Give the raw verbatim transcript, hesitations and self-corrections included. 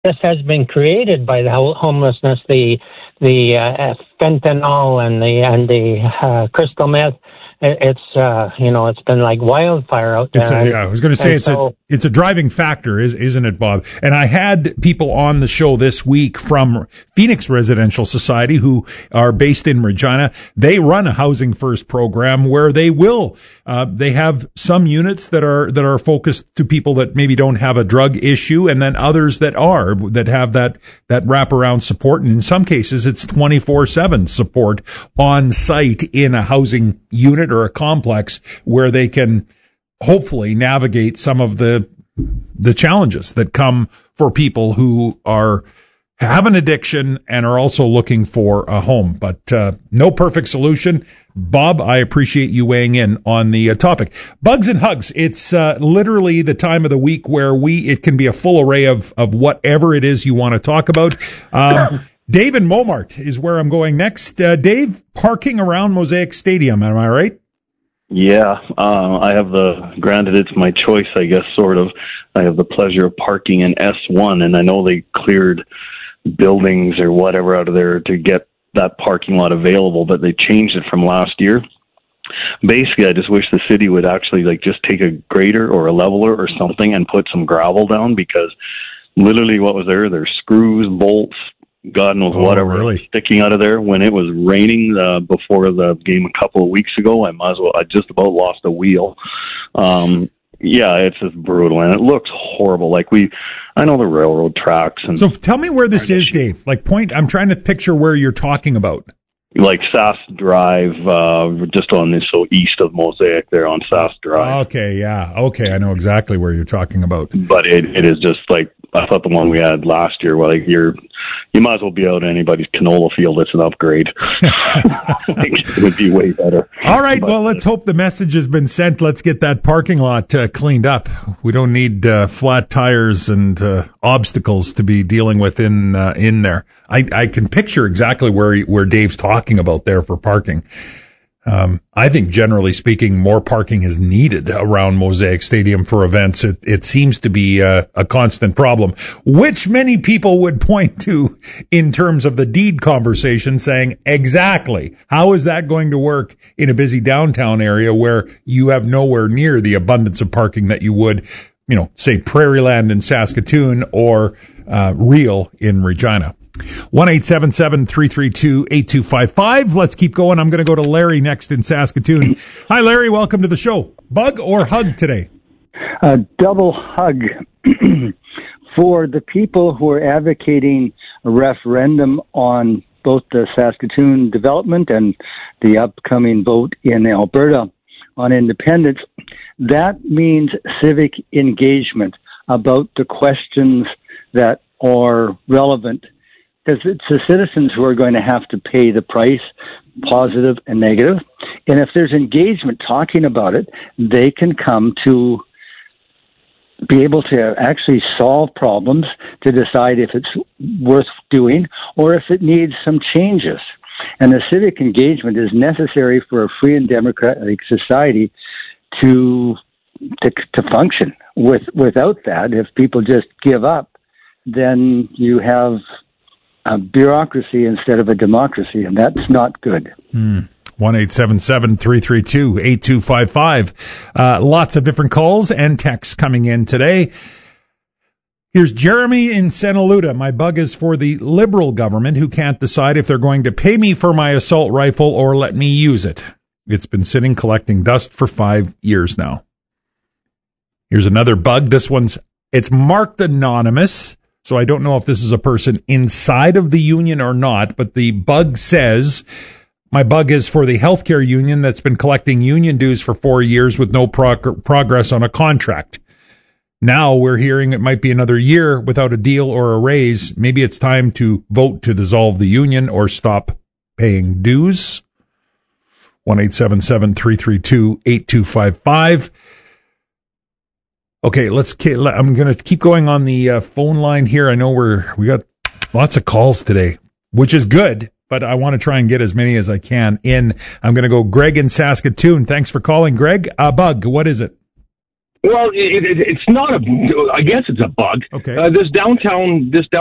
this has been created by the ho- homelessness, the the uh, fentanyl and the and the uh, crystal meth. It's uh, you know, it's been like wildfire out there. It's a, yeah, I was going to say it's so, a it's a driving factor, is isn't it, Bob? And I had people on the show this week from Phoenix Residential Society who are based in Regina. They run a Housing First program where they will uh, they have some units that are that are focused to people that maybe don't have a drug issue, and then others that are that have that that wraparound support. And in some cases, it's twenty-four seven support on site in a housing unit or a complex where they can hopefully navigate some of the the challenges that come for people who are have an addiction and are also looking for a home. But uh, no perfect solution. Bob, I appreciate you weighing in on the uh, topic. Bugs and Hugs. It's uh, literally the time of the week where we it can be a full array of of whatever it is you want to talk about. Um, Dave in Momart is where I'm going next. Uh, Dave, parking around Mosaic Stadium, am I right? Yeah, uh, I have the, granted it's my choice, I guess, sort of. I have the pleasure of parking in S one, and I know they cleared buildings or whatever out of there to get that parking lot available, but they changed it from last year. Basically, I just wish the city would actually, like, just take a grader or a leveler or something and put some gravel down, because literally what was there, there's screws, bolts, God knows oh, whatever really? sticking out of there. When it was raining uh, before the game a couple of weeks ago, I might as well, I just about lost a wheel. Um, yeah, it's just brutal, and it looks horrible. Like we, I know the railroad tracks. And so tell me where this is, Dave. Like point, I'm trying to picture where you're talking about. Like Sass Drive, uh, just on this, so east of Mosaic there on Sass Drive. Okay, yeah. Okay, I know exactly where you're talking about. But it, it is just like, I thought the one we had last year, well, like you're, you might as well be out in anybody's canola field. It's an upgrade. It would be way better. All right, but, well, let's hope the message has been sent. Let's get that parking lot uh, cleaned up. We don't need uh, flat tires and uh, obstacles to be dealing with in uh, in there. I, I can picture exactly where where Dave's talking about there for parking. Um, I think generally speaking, more parking is needed around Mosaic Stadium for events. It, it seems to be a, a constant problem, which many people would point to in terms of the deed conversation, saying, exactly, how is that going to work in a busy downtown area where you have nowhere near the abundance of parking that you would, you know, say Prairieland in Saskatoon or uh, Real in Regina? one eight seven seven, three three two, eight two five five. Let's keep going. I'm going to go to Larry next in Saskatoon. Hi, Larry. Welcome to the show. Bug or hug today? A double hug for the people who are advocating a referendum on both the Saskatoon development and the upcoming vote in Alberta on independence. That means civic engagement about the questions that are relevant, because it's the citizens who are going to have to pay the price, positive and negative. And if there's engagement talking about it, they can come to be able to actually solve problems, to decide if it's worth doing or if it needs some changes. And the civic engagement is necessary for a free and democratic society to to, to function. With without that, if people just give up, then you have a bureaucracy instead of a democracy, and that's not good. Hmm. one eight seven seven, three three two, eight two five five. Uh, lots of different calls and texts coming in today. Here's Jeremy in Santa Luda. My bug is for the Liberal government who can't decide if they're going to pay me for my assault rifle or let me use it. It's been sitting collecting dust for five years now. Here's another bug. This one's, it's marked anonymous. So I don't know if this is a person inside of the union or not, but the bug says, my bug is for the healthcare union that's been collecting union dues for four years with no prog- progress on a contract. Now we're hearing it might be another year without a deal or a raise. Maybe it's time to vote to dissolve the union or stop paying dues. one eight seven seven, three three two, eight two five five. Okay, let's. I'm going to keep going on the uh, phone line here. I know we're we got lots of calls today, which is good, but I want to try and get as many as I can in. I'm going to go Greg in Saskatoon. Thanks for calling, Greg. Uh, Bug, what is it? Well, it, it, it's not a. I guess it's a bug. Okay. Uh, this downtown, this